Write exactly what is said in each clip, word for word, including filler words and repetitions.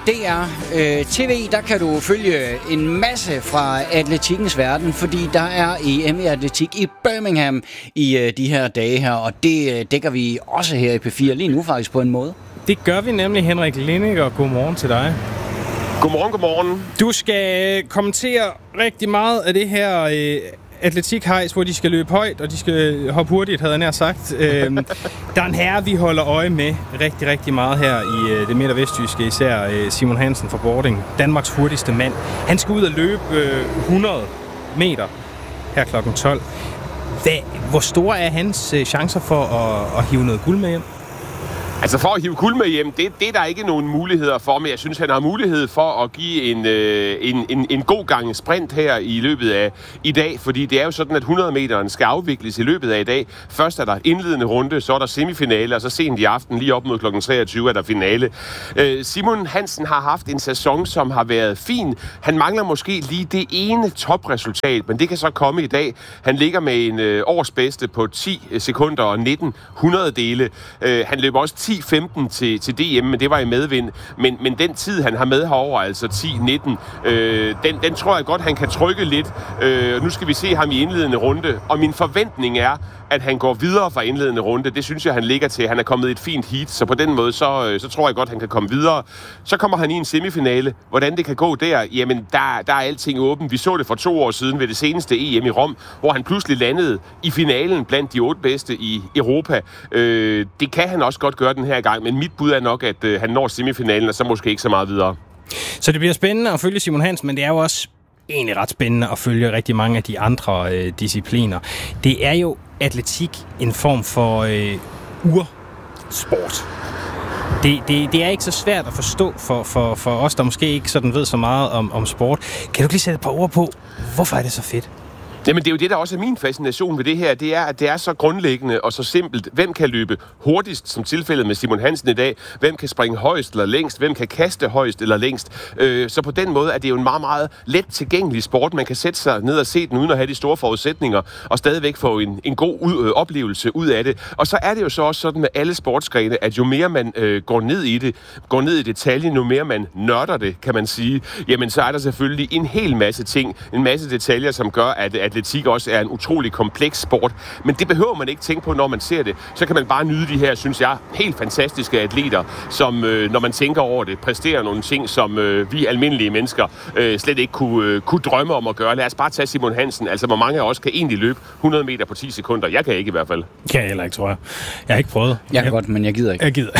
D R øh, T V, der kan du følge en masse fra atletikkens verden, fordi der er E M i atletik i Birmingham i øh, de her dage her, og det øh, dækker vi også her i P fire lige nu faktisk på en måde. Det gør vi nemlig, Henrik Lindiger. Godmorgen til dig. Godmorgen, godmorgen. Du skal kommentere rigtig meget af det her øh, atletikhejs, hvor de skal løbe højt, og de skal hoppe hurtigt, havde jeg nær sagt. Øhm, der er en herre, vi holder øje med rigtig, rigtig meget her i øh, det midt- og vestjyske, især øh, Simon Hansen fra Bording, Danmarks hurtigste mand. Han skal ud og løbe øh, hundrede meter her klokken tolv. Hvad, hvor store er hans øh, chancer for at, at hive noget guld med hjem? Altså for at hive guld med hjem, det, det er der ikke nogen muligheder for, men jeg synes, han har mulighed for at give en, øh, en, en, en god gang sprint her i løbet af i dag, fordi det er jo sådan, at hundrede meteren skal afvikles i løbet af i dag. Først er der indledende runde, så er der semifinale, og så sent i aften, lige op mod klokken treogtyve, er der finale. Øh, Simon Hansen har haft en sæson, som har været fin. Han mangler måske lige det ene topresultat, men det kan så komme i dag. Han ligger med en øh, årsbedste på ti sekunder og nitten hundrededele. Øh, han løber også ti femten til, til D M, men det var i medvind. Men, men den tid, han har med herover, altså ti nitten, øh, den, den tror jeg godt, han kan trykke lidt. Øh, nu skal vi se ham i indledende runde, og min forventning er, at han går videre fra indledende runde. Det synes jeg, han ligger til. Han er kommet i et fint heat, så på den måde, så, så tror jeg godt, han kan komme videre. Så kommer han i en semifinale. Hvordan det kan gå der? Jamen, der, der er alting åben. Vi så det for to år siden ved det seneste E M i Rom, hvor han pludselig landede i finalen blandt de otte bedste i Europa. Øh, det kan han også godt gøre den her gang, men mit bud er nok, at øh, han når semifinalen, og så måske ikke så meget videre. Så det bliver spændende at følge Simon Hansen, men det er jo også egentlig ret spændende at følge rigtig mange af de andre øh, discipliner. Det er jo atletik en form for øh, ursport. Det, det, det er ikke så svært at forstå for, for, for os, der måske ikke sådan ved så meget om, om sport. Kan du lige sætte et par ord på, hvorfor er det så fedt? Jamen det er jo det, der også er min fascination ved det her, det er, at det er så grundlæggende og så simpelt. Hvem kan løbe hurtigst, som tilfældet med Simon Hansen i dag? Hvem kan springe højst eller længst? Hvem kan kaste højst eller længst? Øh, så på den måde er det jo en meget, meget let tilgængelig sport. Man kan sætte sig ned og se den, uden at have de store forudsætninger, og stadigvæk få en, en god ud, øh, oplevelse ud af det. Og så er det jo så også sådan med alle sportsgrene, at jo mere man øh, går ned i det, går ned i detaljen, jo mere man nørder det, kan man sige, jamen så er der selvfølgelig en hel masse ting, en masse detaljer, som gør, at, at atletik også er en utrolig kompleks sport, men det behøver man ikke tænke på, når man ser det. Så kan man bare nyde de her, synes jeg, helt fantastiske atleter, som, øh, når man tænker over det, præsterer nogle ting, som øh, vi almindelige mennesker øh, slet ikke kunne, øh, kunne drømme om at gøre. Lad os bare tage Simon Hansen. Altså, hvor mange af os kan egentlig løbe hundrede meter på ti sekunder? Jeg kan ikke i hvert fald. Kan jeg heller ikke, tror jeg. Jeg har ikke prøvet. Jeg kan jeg, godt, men jeg gider ikke. Jeg gider.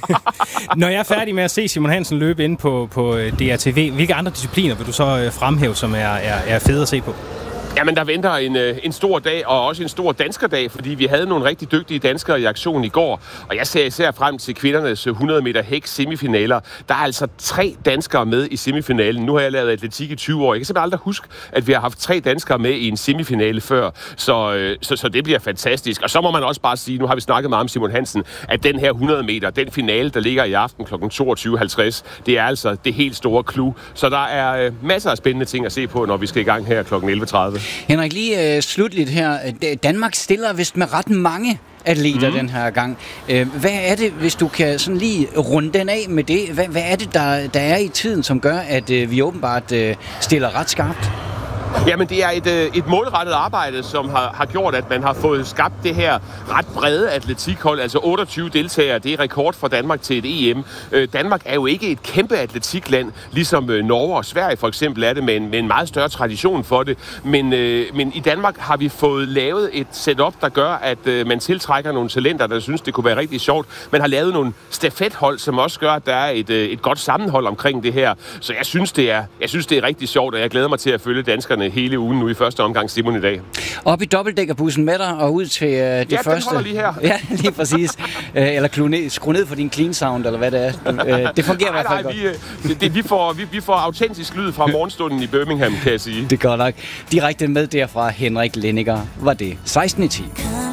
Når jeg er færdig med at se Simon Hansen løbe inde på, på D R T V, hvilke andre discipliner vil du så fremhæve, som er, er, er fede at se på? Jamen, der venter en, en stor dag, og også en stor danskerdag, fordi vi havde nogle rigtig dygtige danskere i aktion i går. Og jeg ser især frem til kvindernes hundrede meter hæk semifinaler. Der er altså tre danskere med i semifinalen. Nu har jeg lavet atletik i tyve år. Jeg kan simpelthen aldrig huske, at vi har haft tre danskere med i en semifinale før. Så, så, så det bliver fantastisk. Og så må man også bare sige, nu har vi snakket meget om Simon Hansen, at den her hundrede meter, den finale, der ligger i aften klokken toogtyve halvtreds, det er altså det helt store clou. Så der er masser af spændende ting at se på, når vi skal i gang her klokken elleve tredive. Henrik, lige øh, slutligt her. Danmark stiller vist med ret mange atleter mm. den her gang. Øh, hvad er det, hvis du kan sådan lige runde den af med det? Hvad, hvad er det, der, der er i tiden, som gør, at øh, vi åbenbart øh, stiller ret skarpt? Jamen, det er et, et målrettet arbejde, som har, har gjort, at man har fået skabt det her ret brede atletikhold. Altså otteogtyve deltagere, det er rekord for Danmark til et E M. Øh, Danmark er jo ikke et kæmpe atletikland, ligesom øh, Norge og Sverige for eksempel er det, med en, med en meget større tradition for det. Men, øh, men i Danmark har vi fået lavet et setup, der gør, at øh, man tiltrækker nogle talenter, der synes, det kunne være rigtig sjovt. Man har lavet nogle stafethold, som også gør, at der er et, øh, et godt sammenhold omkring det her. Så jeg synes, det er, jeg synes, det er rigtig sjovt, og jeg glæder mig til at følge danskerne hele ugen nu i første omgang, Simon, i dag. Op i dobbeltdækkerbussen med dig og ud til øh, det ja, første. Ja, den holder lige her. Ja, lige præcis. øh, eller ned, skru ned for din clean sound, eller hvad det er. Øh, det fungerer nej, i hvert fald nej, godt. Vi, det, det, vi, får, vi, vi får autentisk lyd fra morgenstunden i Birmingham, kan jeg sige. Det går nok. Direkte med derfra Henrik Lindiger var det seksten i ti.